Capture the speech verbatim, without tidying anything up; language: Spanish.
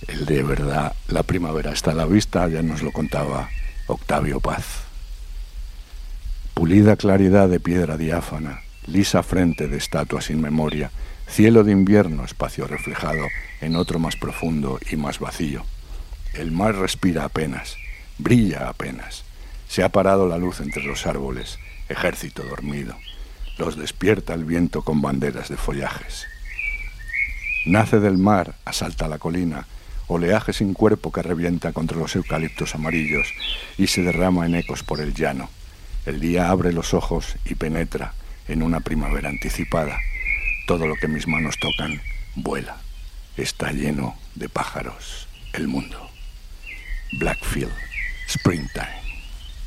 El de verdad, la primavera está a la vista, ya nos lo contaba Octavio Paz. Pulida claridad de piedra diáfana, lisa frente de estatua sin memoria, cielo de invierno, espacio reflejado en otro más profundo y más vacío. El mar respira apenas, brilla apenas. Se ha parado la luz entre los árboles, ejército dormido. Los despierta el viento con banderas de follajes. Nace del mar, asalta la colina, oleaje sin cuerpo que revienta contra los eucaliptos amarillos y se derrama en ecos por el llano. El día abre los ojos y penetra en una primavera anticipada. Todo lo que mis manos tocan vuela. Está lleno de pájaros el mundo. Blackfield, Springtime.